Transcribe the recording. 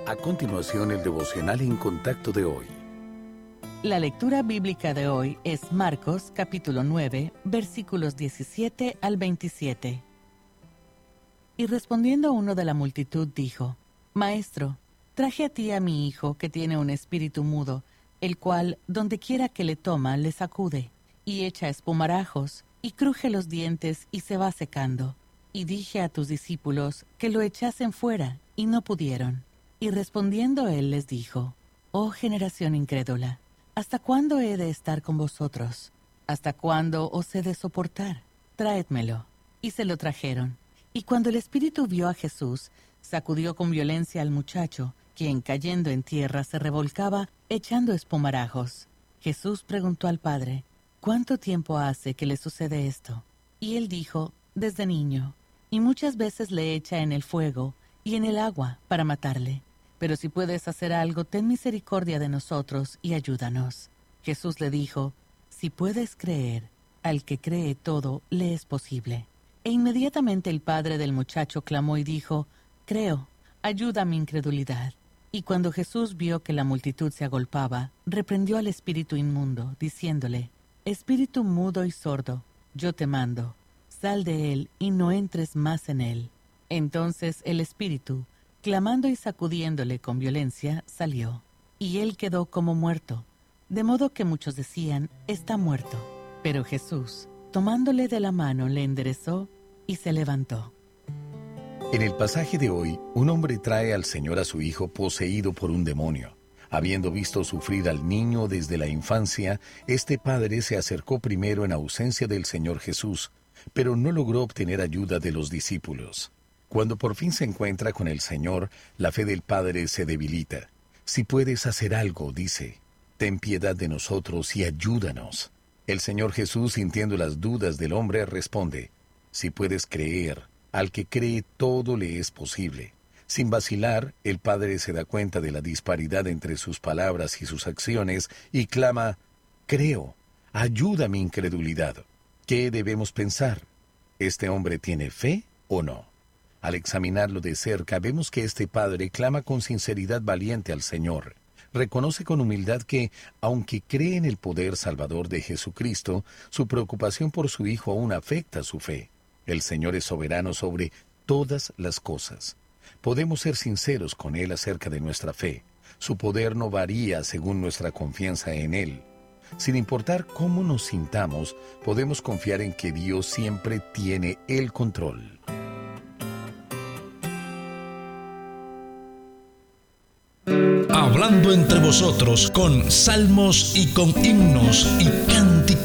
A continuación, el devocional en contacto de hoy. La lectura bíblica de hoy es Marcos, capítulo 9, versículos 17 al 27. Y respondiendo uno de la multitud dijo: Maestro, traje a ti a mi hijo que tiene un espíritu mudo, el cual, donde quiera que le toma, le sacude, y echa espumarajos, y cruje los dientes, y se va secando. Y dije a tus discípulos que lo echasen fuera, y no pudieron. Y respondiendo él les dijo: Oh generación incrédula, ¿hasta cuándo he de estar con vosotros? ¿Hasta cuándo os he de soportar? Traédmelo. Y se lo trajeron. Y cuando el espíritu vio a Jesús, sacudió con violencia al muchacho, quien cayendo en tierra se revolcaba, echando espumarajos. Jesús preguntó al padre: ¿Cuánto tiempo hace que le sucede esto? Y él dijo: Desde niño, y muchas veces le echa en el fuego y en el agua para matarle. Pero si puedes hacer algo, ten misericordia de nosotros y ayúdanos. Jesús le dijo: Si puedes creer, al que cree todo le es posible. E inmediatamente el padre del muchacho clamó y dijo: Creo, ayuda a mi incredulidad. Y cuando Jesús vio que la multitud se agolpaba, reprendió al espíritu inmundo, diciéndole: Espíritu mudo y sordo, yo te mando, sal de él y no entres más en él. Entonces el espíritu, clamando y sacudiéndole con violencia, salió, y él quedó como muerto, de modo que muchos decían: Está muerto. Pero Jesús, tomándole de la mano, le enderezó y se levantó. En el pasaje de hoy, un hombre trae al Señor a su hijo poseído por un demonio. Habiendo visto sufrir al niño desde la infancia, este padre se acercó primero en ausencia del Señor Jesús, pero no logró obtener ayuda de los discípulos. Cuando por fin se encuentra con el Señor, la fe del padre se debilita. Si puedes hacer algo, dice, ten piedad de nosotros y ayúdanos. El Señor Jesús, sintiendo las dudas del hombre, responde: Si puedes creer, al que cree todo le es posible. Sin vacilar, el padre se da cuenta de la disparidad entre sus palabras y sus acciones y clama: Creo, ayuda a mi incredulidad. ¿Qué debemos pensar? ¿Este hombre tiene fe o no? Al examinarlo de cerca, vemos que este padre clama con sinceridad valiente al Señor. Reconoce con humildad que, aunque cree en el poder salvador de Jesucristo, su preocupación por su hijo aún afecta su fe. El Señor es soberano sobre todas las cosas. Podemos ser sinceros con Él acerca de nuestra fe. Su poder no varía según nuestra confianza en Él. Sin importar cómo nos sintamos, podemos confiar en que Dios siempre tiene el control. Hablando entre vosotros con salmos y con himnos y cánticos